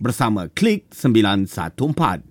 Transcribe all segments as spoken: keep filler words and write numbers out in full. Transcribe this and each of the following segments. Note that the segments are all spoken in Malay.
bersama Klik sembilan satu empat.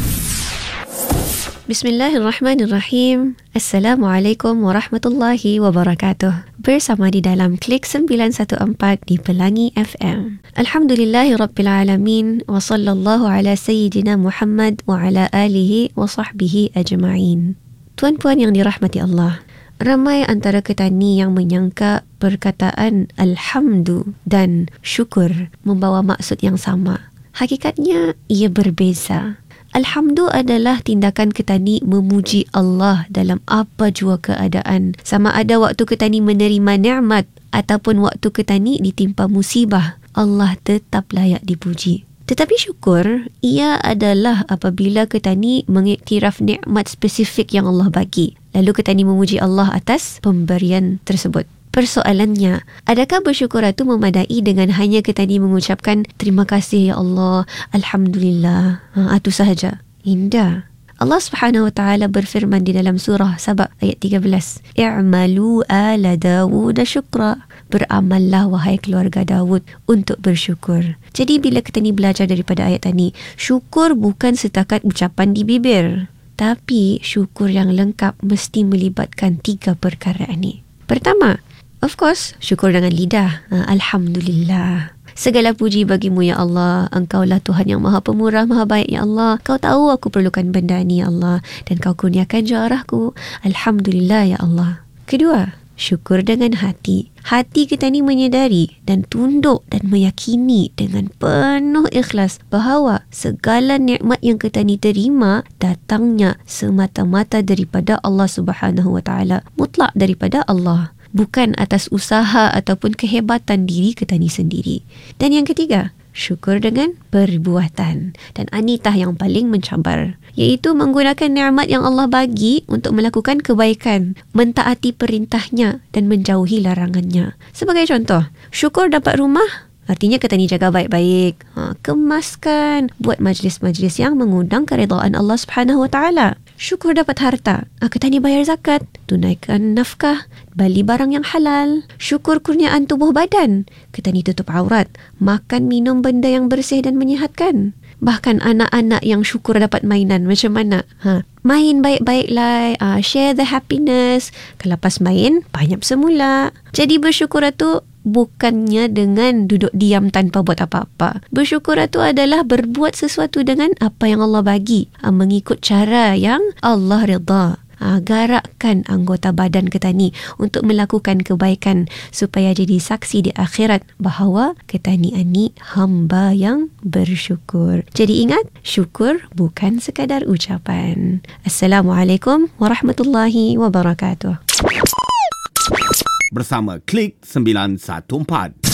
Bismillahirrahmanirrahim. Assalamualaikum warahmatullahi wabarakatuh. Bersama di dalam Klik sembilan satu empat di Pelangi F M. Alhamdulillahirrabbilalamin. Wa sallallahu ala sayyidina Muhammad wa ala alihi wa sahbihi ajma'in. Tuan-puan yang dirahmati Allah, ramai antara ketani yang menyangka perkataan Alhamdu dan syukur membawa maksud yang sama. Hakikatnya ia berbeza. Alhamdu adalah tindakan ketani memuji Allah dalam apa jua keadaan. Sama ada waktu ketani menerima nikmat ataupun waktu ketani ditimpa musibah, Allah tetap layak dipuji. Tetapi syukur, ia adalah apabila ketani mengiktiraf nikmat spesifik yang Allah bagi. Lalu ketani memuji Allah atas pemberian tersebut. Persoalannya, adakah bersyukur itu memadai dengan hanya ketani mengucapkan terima kasih ya Allah, Alhamdulillah, ha, itu sahaja? Indah. Allah Subhanahu Wa Taala berfirman di dalam surah Saba ayat tiga belas, I'malu ala Dawud syukra. Beramallah wahai keluarga Dawud untuk bersyukur. Jadi bila ketani belajar daripada ayat tadi, syukur bukan setakat ucapan di bibir, tapi syukur yang lengkap mesti melibatkan tiga perkara ini. Pertama, of course, syukur dengan lidah. Ha, Alhamdulillah. Segala puji bagimu ya Allah. Engkaulah Tuhan yang maha pemurah, maha baik ya Allah. Kau tahu aku perlukan benda ni ya Allah. Dan kau kurniakan jarahku. Alhamdulillah ya Allah. Kedua, syukur dengan hati. Hati kita ni menyedari dan tunduk dan meyakini dengan penuh ikhlas bahawa segala nikmat yang kita ni terima datangnya semata-mata daripada Allah Subhanahu Wa Taala. Mutlak daripada Allah. Bukan atas usaha ataupun kehebatan diri ketani sendiri. Dan yang ketiga, syukur dengan perbuatan. Dan anitah yang paling mencabar, iaitu menggunakan nikmat yang Allah bagi untuk melakukan kebaikan, mentaati perintahnya dan menjauhi larangannya. Sebagai contoh, syukur dapat rumah, artinya ketani jaga baik-baik, ha, kemaskan, buat majlis-majlis yang mengundang keredaan Allah Subhanahu Wa Taala. Syukur dapat harta, ha, ketani bayar zakat, tunaikan nafkah, beli barang yang halal. Syukur kurniaan tubuh badan, ketani tutup aurat, makan minum benda yang bersih dan menyihatkan. Bahkan anak-anak yang syukur dapat mainan, macam mana? Ha, main baik-baiklah, uh, share the happiness. Kalau pas main, banyak semula. Jadi bersyukur itu bukannya dengan duduk diam tanpa buat apa-apa. Bersyukur itu adalah berbuat sesuatu dengan apa yang Allah bagi, uh, mengikut cara yang Allah redha. Ha, garakkan anggota badan ketani untuk melakukan kebaikan supaya jadi saksi di akhirat bahawa ketani ini hamba yang bersyukur. Jadi ingat, syukur bukan sekadar ucapan. Assalamualaikum warahmatullahi wabarakatuh. Bersama Klik sembilan satu empat.